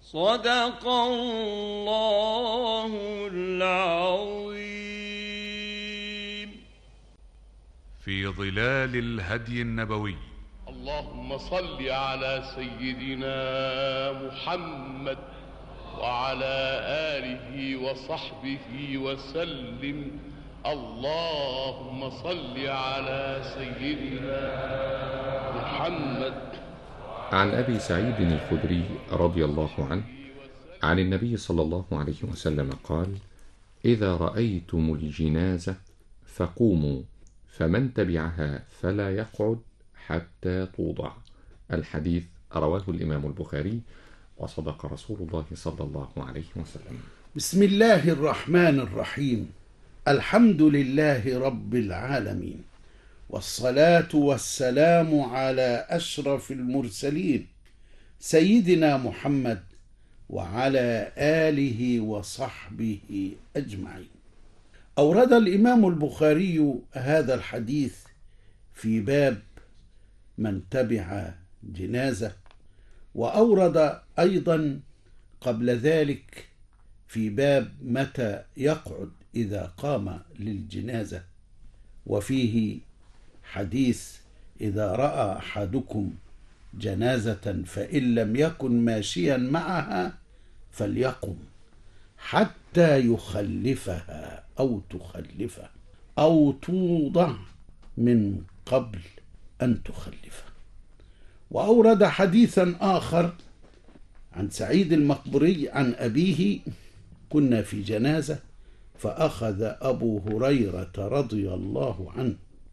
صدق الله العظيم. في ظلال الهدي النبوي. اللهم صل على سيدنا محمد وعلى آله وصحبه وسلم. اللهم صل على سيدنا محمد. عن أبي سعيد الخدري رضي الله عنه عن النبي صلى الله عليه وسلم قال: إذا رأيتم الجنازة فقوموا، فمن تبعها فلا يقعد حتى توضع. الحديث رواه الإمام البخاري، وصدق رسول الله صلى الله عليه وسلم. بسم الله الرحمن الرحيم. الحمد لله رب العالمين، والصلاة والسلام على أشرف المرسلين سيدنا محمد وعلى آله وصحبه أجمعين. أورد الإمام البخاري هذا الحديث في باب من تبع جنازة، وأورد أيضا قبل ذلك في باب متى يقعد إذا قام للجنازة، وفيه حديث: إذا رأى أحدكم جنازة فإن لم يكن ماشيا معها فليقم حتى يخلفها أو تخلفه أو توضع من قبل أن تخلفه. وأورد حديثا آخر عن سعيد المقبري عن أبيه: كنا في جنازة فأخذ أبو هريرة رضي الله عنه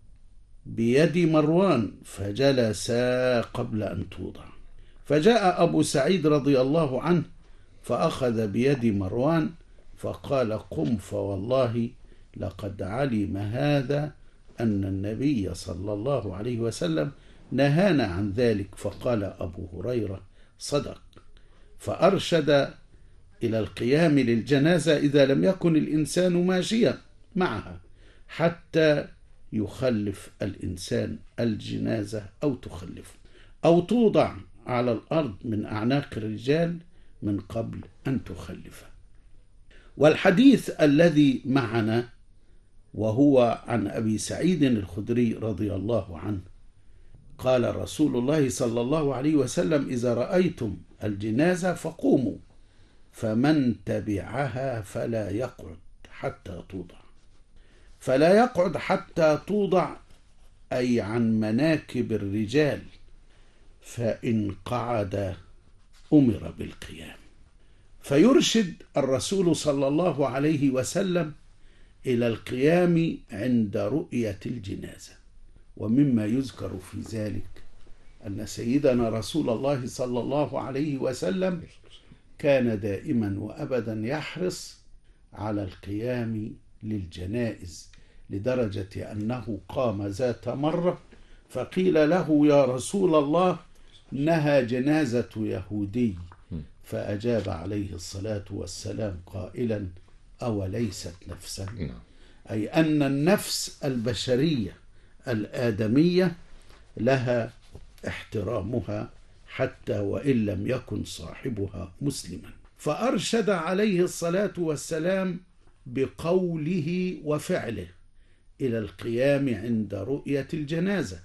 بيد مروان فجلسا قبل أن توضع، فجاء أبو سعيد رضي الله عنه فأخذ بيد مروان فقال: قم، فوالله لقد علم هذا أن النبي صلى الله عليه وسلم نهانا عن ذلك. فقال أبو هريرة: صدق. فأرشد إلى القيام للجنازة إذا لم يكن الإنسان ماشيا معها حتى يخلف الإنسان الجنازة أو تخلف أو توضع على الأرض من أعناق الرجال من قبل أن تخلف. والحديث الذي معنا وهو عن أبي سعيد الخدري رضي الله عنه قال رسول الله صلى الله عليه وسلم: إذا رأيتم الجنازة فقوموا، فمن تبعها فلا يقعد حتى توضع. فلا يقعد حتى توضع أي عن مناكب الرجال، فإن قعد أمر بالقيام. فيرشد الرسول صلى الله عليه وسلم إلى القيام عند رؤية الجنازة. ومما يذكر في ذلك أن سيدنا رسول الله صلى الله عليه وسلم كان دائما وأبدا يحرص على القيام للجنائز، لدرجة أنه قام ذات مرة فقيل له: يا رسول الله، نهى جنازة يهودي. فأجاب عليه الصلاة والسلام قائلا: أوليست نفسا؟ أي أن النفس البشرية الآدمية لها احترامها حتى وإن لم يكن صاحبها مسلما. فأرشد عليه الصلاة والسلام بقوله وفعله إلى القيام عند رؤية الجنازة،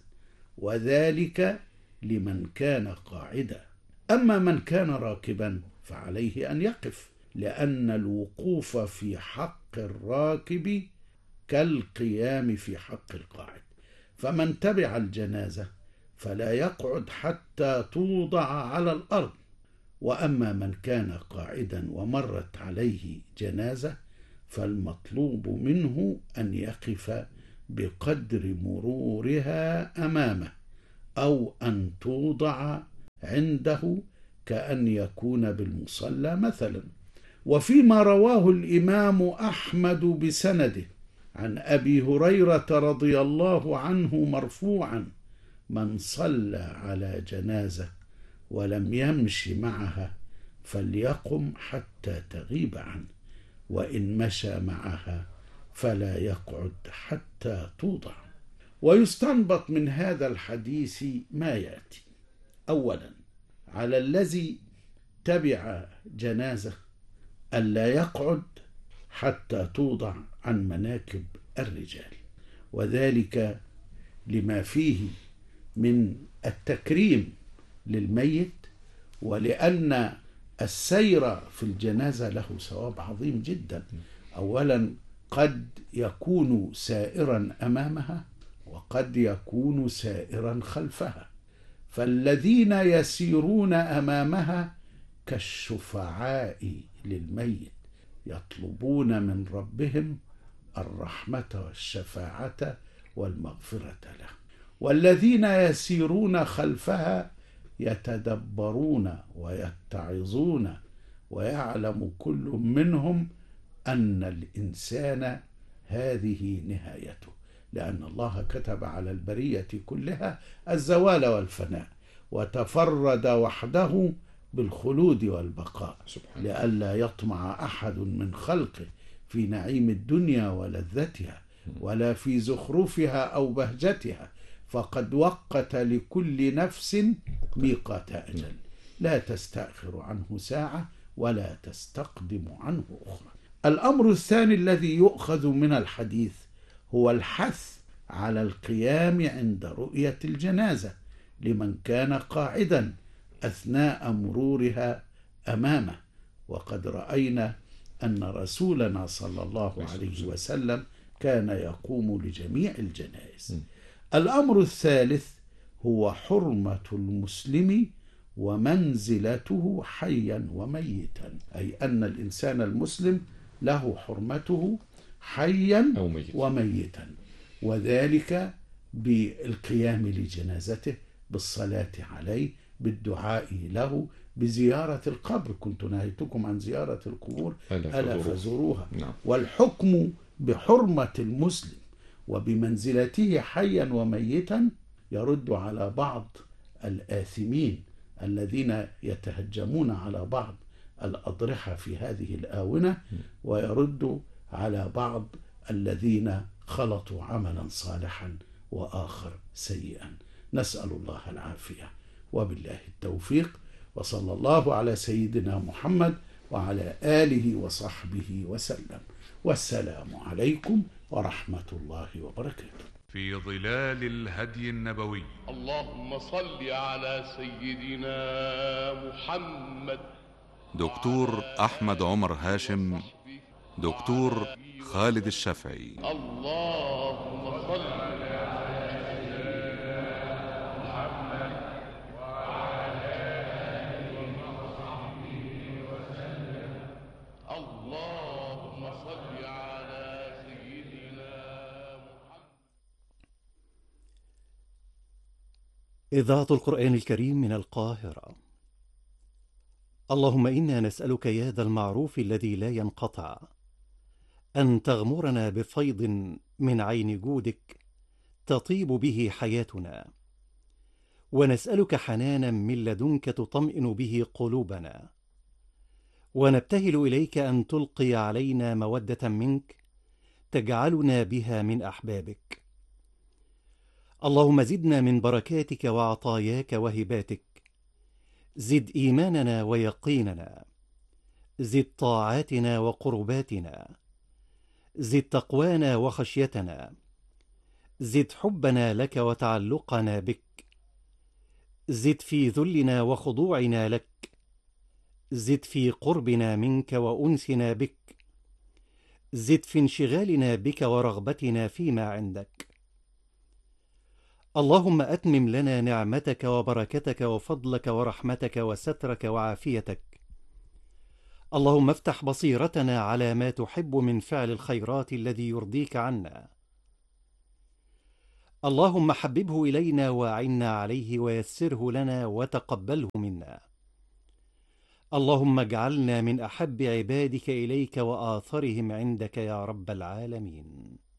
وذلك لمن كان قاعدا. أما من كان راكبا فعليه أن يقف، لأن الوقوف في حق الراكب كالقيام في حق القاعد. فمن تبع الجنازة فلا يقعد حتى توضع على الأرض. وأما من كان قاعدا ومرت عليه جنازة فالمطلوب منه أن يقف بقدر مرورها أمامه، أو أن توضع عنده كأن يكون بالمصلى مثلا. وفيما رواه الإمام أحمد بسنده عن أبي هريرة رضي الله عنه مرفوعا: من صلى على جنازة ولم يمش معها فليقم حتى تغيب عنه، وإن مشى معها فلا يقعد حتى توضع. ويستنبط من هذا الحديث ما يأتي: أولا، على الذي يتبع جنازة ألا يقعد حتى توضع عن مناكب الرجال، وذلك لما فيه من التكريم للميت، ولأن السير في الجنازة له ثواب عظيم جدا. أولا قد يكون سائرا أمامها وقد يكون سائرا خلفها، فالذين يسيرون أمامها كالشفعاء للميت يطلبون من ربهم الرحمة والشفاعة والمغفرة له، والذين يسيرون خلفها يتدبرون ويتعظون، ويعلم كل منهم أن الإنسان هذه نهايته، لأن الله كتب على البرية كلها الزوال والفناء، وتفرد وحده بالخلود والبقاء، لئلا يطمع أحد من خلقه في نعيم الدنيا ولذتها ولا في زخرفها أو بهجتها، فقد وقت لكل نفس ميقات أجل لا تستأخر عنه ساعة ولا تستقدم عنه أخرى. الأمر الثاني الذي يؤخذ من الحديث هو الحث على القيام عند رؤية الجنازة لمن كان قاعدا أثناء مرورها أمامه، وقد رأينا أن رسولنا صلى الله عليه وسلم كان يقوم لجميع الجنائز. الأمر الثالث هو حرمة المسلم ومنزلته حيا وميتا، أي أن الإنسان المسلم له حرمته حيا وميتا، وذلك بالقيام لجنازته، بالصلاة عليه، بالدعاء له، بزيارة القبر. كنت نهيتكم عن زيارة القبور ألا فزوروها. والحكم بحرمة المسلم وبمنزلته حيا وميتا يرد على بعض الآثمين الذين يتهجمون على بعض الأضرحة في هذه الآونة، ويرد على بعض الذين خلطوا عملا صالحا وآخر سيئا. نسأل الله العافية وبالله التوفيق، وصلى الله على سيدنا محمد وعلى آله وصحبه وسلم، والسلام عليكم ورحمة الله وبركاته. في ظلال الهدي النبوي. اللهم صل على سيدنا محمد. دكتور أحمد عمر هاشم، دكتور خالد الشافعي. اللهم صل على سيدنا محمد وعلى آله وصحبه وسلم. اللهم صل على سيدنا محمد. إذاعة القرآن الكريم من القاهرة. اللهم إنا نسألك يا ذا المعروف الذي لا ينقطع أن تغمرنا بفيض من عين جودك تطيب به حياتنا، ونسألك حنانا من لدنك تطمئن به قلوبنا، ونبتهل إليك أن تلقي علينا مودة منك تجعلنا بها من أحبابك. اللهم زدنا من بركاتك وعطاياك وهباتك، زد إيماننا ويقيننا، زد طاعاتنا وقرباتنا، زد تقوانا وخشيتنا، زد حبنا لك وتعلقنا بك، زد في ذلنا وخضوعنا لك، زد في قربنا منك وأنسنا بك، زد في انشغالنا بك ورغبتنا فيما عندك. اللهم أتمم لنا نعمتك وبركتك وفضلك ورحمتك وسترك وعافيتك. اللهم افتح بصيرتنا على ما تحب من فعل الخيرات الذي يرضيك عنا. اللهم حببه إلينا وأعنا عليه ويسره لنا وتقبله منا. اللهم اجعلنا من أحب عبادك إليك وآثرهم عندك يا رب العالمين.